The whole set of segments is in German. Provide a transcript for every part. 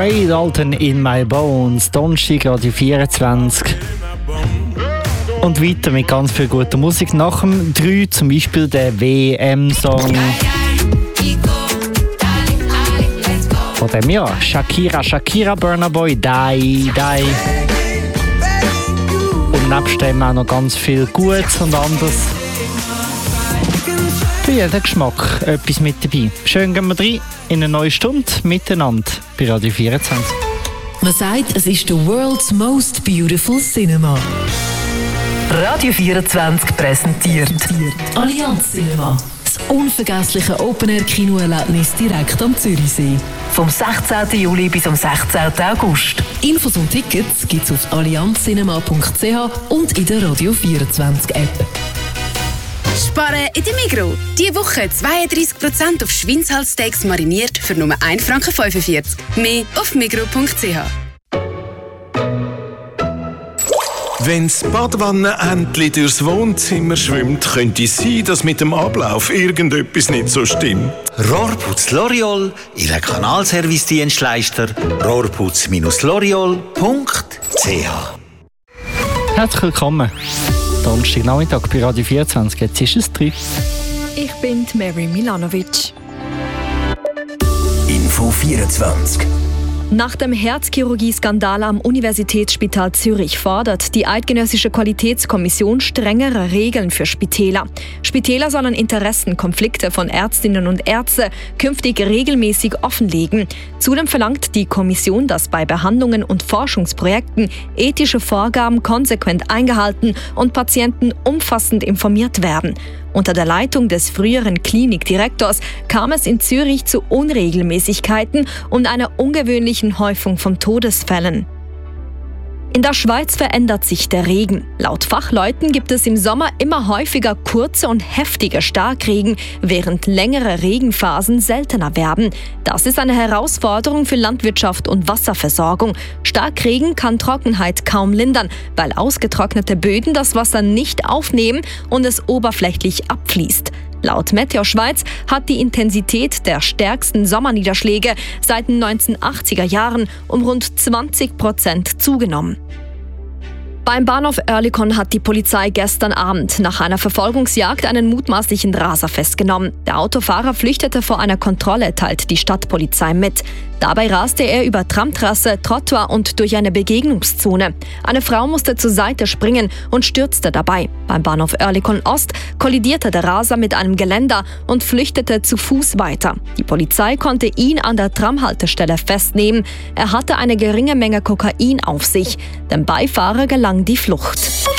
Ray Dalton in My Bones, Donnerstag, Radio 24. Und weiter mit ganz viel guter Musik. Nach dem 3 zum Beispiel der WM-Song von dem Jahr. Shakira, Burna Boy, Die. Und nebst dem auch noch ganz viel Gutes und anderes. Für jeden Geschmack etwas mit dabei. Schön gehen wir rein in eine neue Stunde miteinander bei Radio 24. Man sagt, es ist the world's most beautiful cinema. Radio 24 präsentiert Allianz Cinema. Das unvergessliche Open-Air-Kinoerlebnis direkt am Zürichsee. Vom 16. Juli bis am 16. August. Infos und Tickets gibt's auf allianzcinema.ch und in der Radio 24 App. Sparen in der Migros. Diese Woche 32% auf Schweinshalssteaks mariniert für nur 1,45 Franken. Mehr auf migros.ch. Wenn das Badwanne-Entli durchs Wohnzimmer schwimmt, könnte es sein, dass mit dem Ablauf irgendetwas nicht so stimmt. Rohrputz L'Oreal, Ihr Kanalservice-Dienstleister, rohrputz-l'oreal.ch. Herzlich willkommen. Donnerstagnachmittag bei Radio 24. Jetzt ist es 3. Ich bin Mary Milanovic. Info 24. Nach dem Herzchirurgie-Skandal am Universitätsspital Zürich fordert die Eidgenössische Qualitätskommission strengere Regeln für Spitäler. Spitäler sollen Interessenkonflikte von Ärztinnen und Ärzten künftig regelmäßig offenlegen. Zudem verlangt die Kommission, dass bei Behandlungen und Forschungsprojekten ethische Vorgaben konsequent eingehalten und Patienten umfassend informiert werden. Unter der Leitung des früheren Klinikdirektors kam es in Zürich zu Unregelmäßigkeiten und einer ungewöhnlichen Häufung von Todesfällen. In der Schweiz verändert sich der Regen. Laut Fachleuten gibt es im Sommer immer häufiger kurze und heftige Starkregen, während längere Regenphasen seltener werden. Das ist eine Herausforderung für Landwirtschaft und Wasserversorgung. Starkregen kann Trockenheit kaum lindern, weil ausgetrocknete Böden das Wasser nicht aufnehmen und es oberflächlich abfließt. Laut Meteo Schweiz hat die Intensität der stärksten Sommerniederschläge seit den 1980er Jahren um rund 20% zugenommen. Beim Bahnhof Oerlikon hat die Polizei gestern Abend nach einer Verfolgungsjagd einen mutmaßlichen Raser festgenommen. Der Autofahrer flüchtete vor einer Kontrolle, teilt die Stadtpolizei mit. Dabei raste er über Tramtrasse, Trottoir und durch eine Begegnungszone. Eine Frau musste zur Seite springen und stürzte dabei. Beim Bahnhof Oerlikon Ost kollidierte der Raser mit einem Geländer und flüchtete zu Fuß weiter. Die Polizei konnte ihn an der Tramhaltestelle festnehmen. Er hatte eine geringe Menge Kokain auf sich. Dem Beifahrer gelang die Flucht.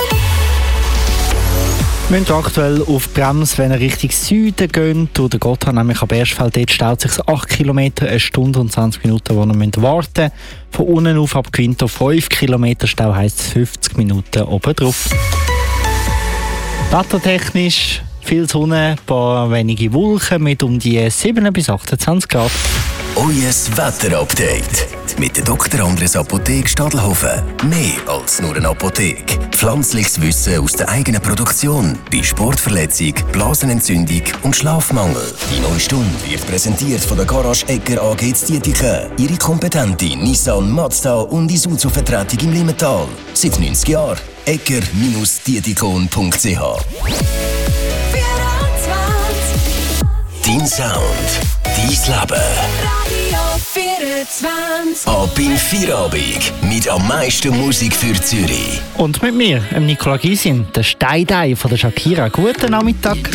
Wir müssen aktuell auf Bremse, wenn ihr Richtung Süden geht. Durch den Gotthard, nämlich ab Erstfeld, dort staut sich 8 Kilometer, 1 Stunde und 20 Minuten, wo ihr warten müsst. Von unten auf ab Quinto 5 Kilometer Stau heisst 50 Minuten oben drauf. Wettertechnisch viel Sonne, ein paar wenige Wolken mit um die 7 bis 28 Grad. Euer Wetterupdate mit der Dr. Andres Apotheke Stadelhofen. Mehr als nur eine Apotheke. Pflanzliches Wissen aus der eigenen Produktion bei Sportverletzung, Blasenentzündung und Schlafmangel. Die neue Stunde wird präsentiert von der Garage Egger AG Dietiken. Ihre kompetente Nissan, Mazda und Isuzu-Vertretung im Limmental. Seit 90 Jahren. egger-dietikon.ch. Dein Sound, dein Leben. Radio 24. Ab in Feierabend mit am meisten Musik für Zürich. Und mit mir, Nicola Gysin, der Steidei von der Shakira. Guten Nachmittag.